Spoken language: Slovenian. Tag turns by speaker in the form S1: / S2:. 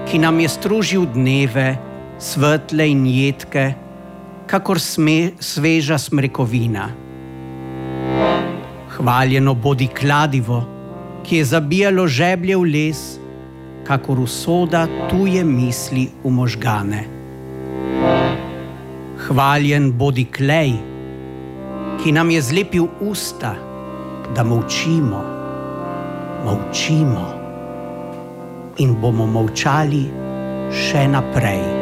S1: ki nam je stružil dneve, svetle in jedke, kakor sveža smrekovina. Hvaljeno bodi kladivo, ki je zabijalo žeblje v les, kakor usoda tuje misli v možgane. Hvaljen bodi klej, ki nam je zlepil usta, da molčimo, molčimo in bomo molčali še naprej.